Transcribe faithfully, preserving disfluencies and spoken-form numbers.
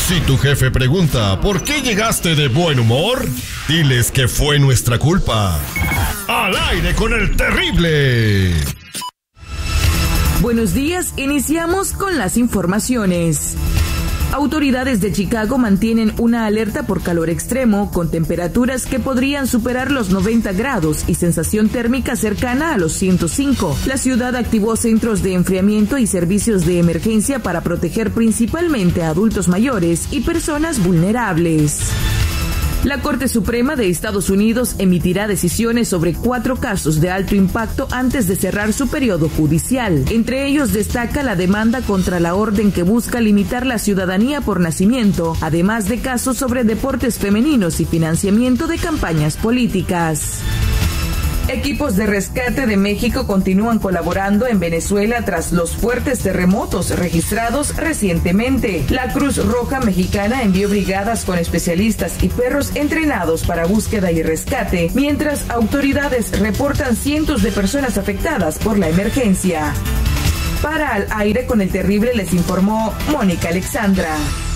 Si tu jefe pregunta ¿por qué llegaste de buen humor? Diles que fue nuestra culpa. ¡Al aire con el terrible! Buenos días, iniciamos con las informaciones. Autoridades de Chicago mantienen una alerta por calor extremo con temperaturas que podrían superar los noventa grados y sensación térmica cercana a los ciento cinco. La ciudad activó centros de enfriamiento y servicios de emergencia para proteger principalmente a adultos mayores y personas vulnerables. La Corte Suprema de Estados Unidos emitirá decisiones sobre cuatro casos de alto impacto antes de cerrar su periodo judicial. Entre ellos destaca la demanda contra la orden que busca limitar la ciudadanía por nacimiento, además de casos sobre deportes femeninos y financiamiento de campañas políticas. Equipos de rescate de México continúan colaborando en Venezuela tras los fuertes terremotos registrados recientemente. La Cruz Roja Mexicana envió brigadas con especialistas y perros entrenados para búsqueda y rescate, mientras autoridades reportan cientos de personas afectadas por la emergencia. Para Al Aire con el Terrible les informó Mónica Alexandra.